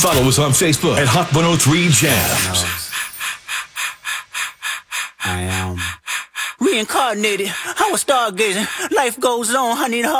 Follow us on Facebook at Hot 103 Jams. I am reincarnated. I was stargazing. Life goes on. I need a